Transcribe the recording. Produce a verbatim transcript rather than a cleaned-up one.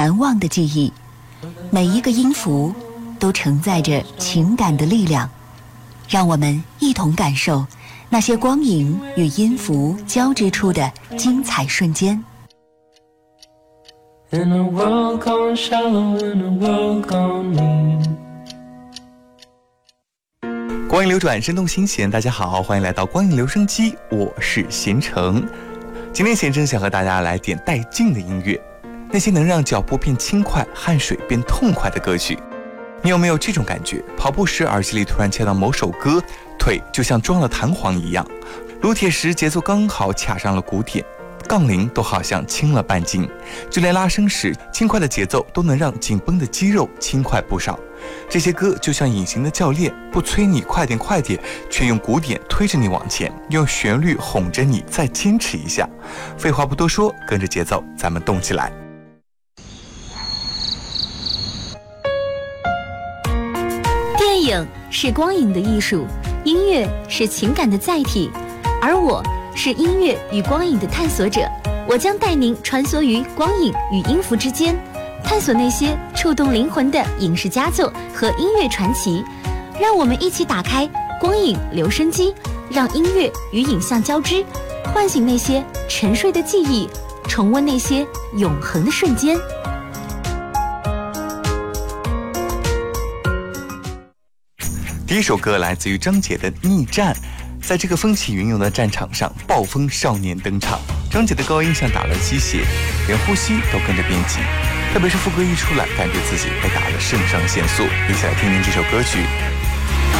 难忘的记忆，每一个音符都承载着情感的力量，让我们一同感受那些光影与音符交织出的精彩瞬间。 In a world gone shallow, in a world gone mean。 光影流转，生动心弦。大家好，欢迎来到光影留声机，我是贤成。今天贤成想和大家来点带劲的音乐，那些能让脚步变轻快、汗水变痛快的歌曲。你有没有这种感觉？跑步时耳机里突然切到某首歌，腿就像装了弹簧一样，撸铁时节奏刚好卡上了鼓点，杠铃都好像轻了半斤，就连拉伸时轻快的节奏都能让紧绷的肌肉轻快不少。这些歌就像隐形的教练，不催你快点快点，却用鼓点推着你往前，用旋律哄着你再坚持一下。废话不多说，跟着节奏咱们动起来。 电影是光影的艺术，音乐是情感的载体，而我是音乐与光影的探索者。我将带您穿梭于光影与音符之间，探索那些触动灵魂的影视佳作和音乐传奇。让我们一起打开光影留声机，让音乐与影像交织，唤醒那些沉睡的记忆，重温那些永恒的瞬间。 第一首歌来自于张杰的《逆战》。在这个风起云涌的战场上，暴风少年登场。张杰的高音像打了鸡血，连呼吸都跟着变急，特别是副歌一出来，感觉自己被打了肾上腺素。一起来听听这首歌曲《